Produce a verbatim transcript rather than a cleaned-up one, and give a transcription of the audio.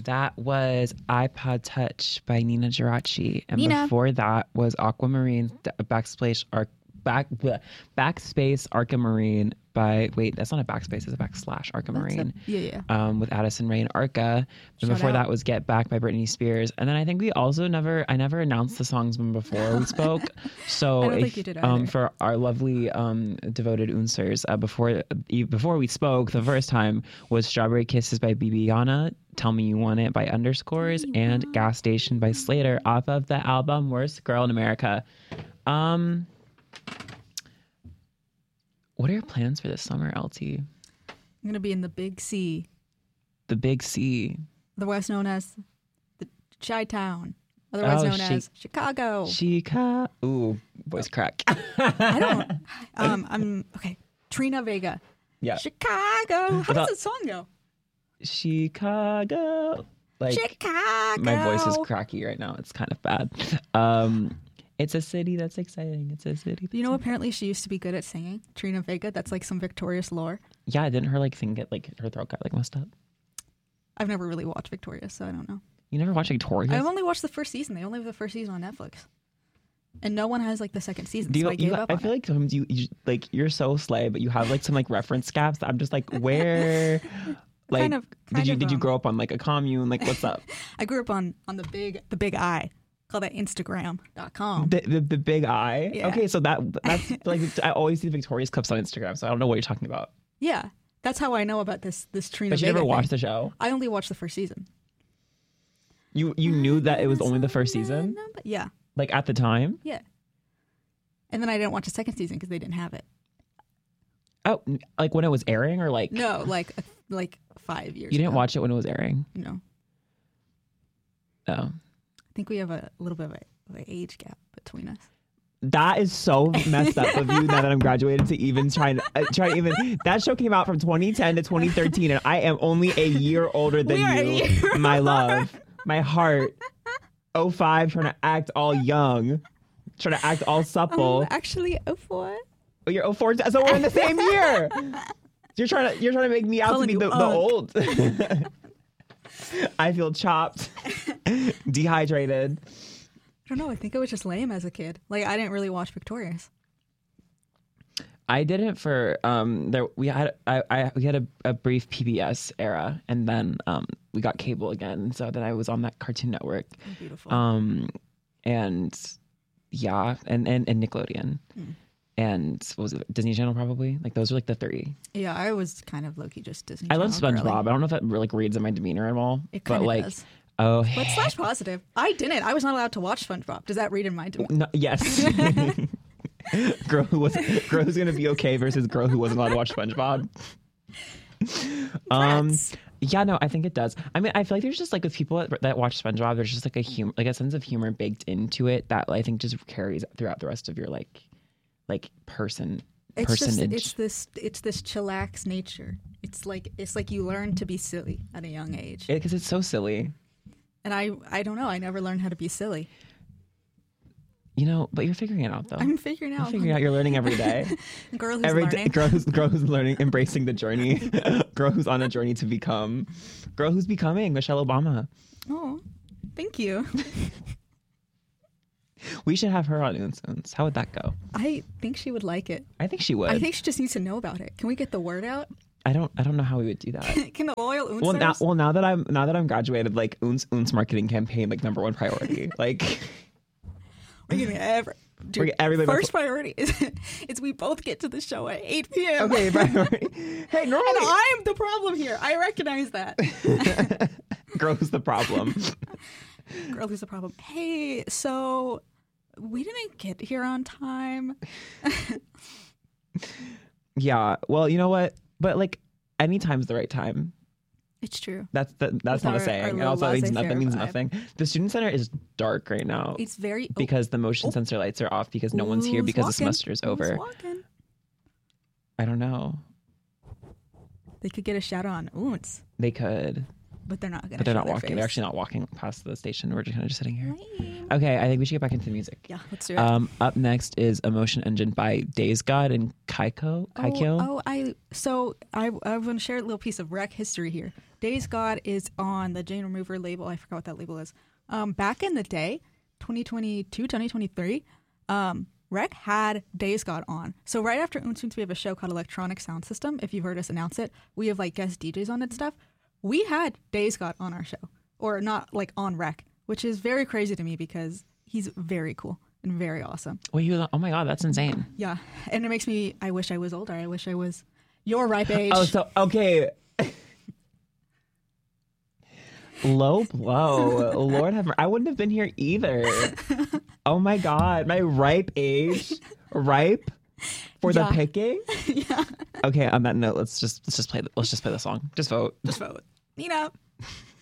That was iPod Touch by Nina Geraci. And Nina. before that was Aquamarine, Backsplash, Arc, back, bleh, Backspace Arcamarine by, wait, that's not a backspace, it's a backslash Arcamarine. A, yeah, yeah. Um, with Addison Rae and Arca. And Shout before out. that was Get Back by Britney Spears. And then I think we also never, I never announced the songs when before we spoke. So I don't if, think you did um, either. for our lovely um, devoted unsers, uh, before, uh, before we spoke the first time was Strawberry Kisses by Bibiana, Tell Me You Want It by Underscores, and Gas Station by Slater off of the album Worst Girl in America. Um, what are your plans for this summer, L T? I'm going to be in the Big C, The Big C. otherwise known as the Chi-Town, otherwise Oh, known she- as Chicago. Chica. Ooh, voice crack. I don't. Um, I'm okay. Trina Vega. Yeah. Chicago. How Without- does the song go? Chicago. Like, Chicago. my voice is cracky right now. It's kind of bad. Um, it's a city that's exciting. It's a city. You know, apparently she used to be good at singing. Trina Vega. That's like some Victorious lore. Yeah, didn't her like thing get like her throat got like messed up? I've never really watched Victorious, so I don't know. You never watched Victorious? I've only watched the first season. They only have the first season on Netflix, and no one has like the second season. Do you, so I gave you, up. I on feel it. like sometimes you, you like you're so slay, but you have like some like reference gaps. That I'm just like, where, like, Kind of- did kind you of, did you um, grow up on like a commune? Like, what's up? I grew up on on the big the big I. Call that Instagram dot com. The, the the big eye. Yeah. Okay, so that that's like I always see the Victorious clips on Instagram, so I don't know what you're talking about. Yeah, that's how I know about this this Trina But you Vega never watched thing. the show. I only watched the first season. You you knew that it was only the first season, Yeah, like at the time. yeah. And then I didn't watch the second season because they didn't have it. Oh, n- like when it was airing, or like No, like like five years. you didn't ago. watch it when it was airing. No, Oh, I think we have a little bit of, a, of an age gap between us. that is so messed up of you. Now that I'm graduated, to even try to uh, try to even that show came out from twenty ten to twenty thirteen, and I am only a year older than We are a you, year my love, my heart. oh five, trying to act all young, trying to act all supple. Um, actually, oh four. Oh, you're oh four, so we're in the same year. You're trying to you're trying to make me out Calling to be you the, the old. old. I feel chopped, dehydrated. I don't know. I think it was just lame as a kid. Like I didn't really watch Victorious. I didn't for um there we had I, I we had a, a brief P B S era, and then um we got cable again, so then I was on that Cartoon Network. Oh, beautiful. Um and yeah, and and, and Nickelodeon. Hmm. And what was it, Disney Channel probably? Like those are like the three. yeah, I was kind of low key just Disney. I love Channel SpongeBob. girly. I don't know if that like reads in my demeanor at all. It but kind of like does. oh But slash positive. I didn't. I was not allowed to watch SpongeBob. Does that read in my no, yes. Girl who was girl who's gonna be okay versus girl who wasn't allowed to watch SpongeBob. Um Congrats. yeah, no, I think it does. I mean, I feel like there's just like with people that, that watch SpongeBob, there's just like a humor, like a sense of humor baked into it that I think just carries throughout the rest of your like, like person It's just personage. it's this it's this chillax nature. It's like it's like you learn to be silly at a young age. Because it's so silly, And I I don't know. I never learned how to be silly. you know. But you're figuring it out though. I'm figuring You're out. figuring out. You're learning every day. Girl who's Every learning. day, girl who's girl who's learning, embracing the journey. Girl who's on a journey to become. Girl who's becoming Michelle Obama. Oh, thank you. We should have her on Oons Oons. How would that go? I think she would like it. I think she would. I think she just needs to know about it. Can we get the word out? I don't. I don't know how we would do that. Can the loyal Well, now, Oonsers- well, now that I'm now that I'm graduated, like Oons Oons marketing campaign, like number one priority. Like we're getting every. Dude, We're- everybody- first priority is, is we both get to the show at eight p.m. okay, priority. Hey, And normally I'm the problem here. I recognize that. girl who's the problem. Girl, who's the problem? Hey, so we didn't get here on time. Yeah. Well, you know what? But like, anytime's the right time. It's true. That's the, that's With not our- a saying. our And little also, that means, no, that laissez-faire means vibe. nothing. The student center is dark right now It's very oh, because the motion oh. sensor lights are off because no one's here who's because the walking? semester is Who's over. walking? I don't know. They could get a shout out on Oons, They could, but they're not gonna. but they're show not their walking. face. They're actually not walking past the station. We're just kind of just sitting here. Lame. Okay, I think we should get back into the music. Yeah, let's do it. Um, up next is Emotion Engine by Days God and Kaiko. Kaiko. Oh, oh, I so I I want to share a little piece of rec history here. Days God is on the Jane Remover label. I forgot what that label is. Um, back in the day, twenty twenty-two, twenty twenty-three, um, Rec had Days God on. So right after Unsoons, we have a show called Electronic Sound System. If you've heard us announce it, we have like guest D Js on it and stuff. We had Days God on our show, or not like on Rec, which is very crazy to me because he's very cool and very awesome. Wait, you, oh my God, that's insane. Yeah. And it makes me, I wish I was older. I wish I was your ripe age. Oh, so, okay. Low blow. Lord have mercy. I wouldn't have been here either. Oh my God. My ripe age. Ripe for Yeah. the picking? Yeah. Okay, on that note, let's just let's just play the, let's just play the song. Just vote. Just vote. Nina.